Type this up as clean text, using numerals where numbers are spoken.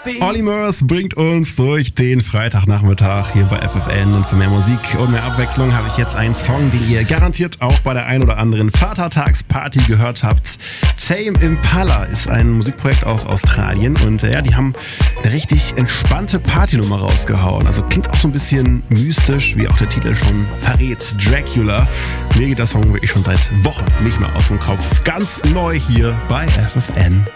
Olly Murs bringt uns durch den Freitagnachmittag hier bei FFN, und für mehr Musik und mehr Abwechslung habe ich jetzt einen Song, den ihr garantiert auch bei der ein oder anderen Vatertagsparty gehört habt. Tame Impala ist ein Musikprojekt aus Australien, und die haben eine richtig entspannte Partynummer rausgehauen. Also klingt auch so ein bisschen mystisch, wie auch der Titel schon verrät. Dracula. Mir geht der Song wirklich schon seit Wochen nicht mehr aus dem Kopf. Ganz neu hier bei FFN.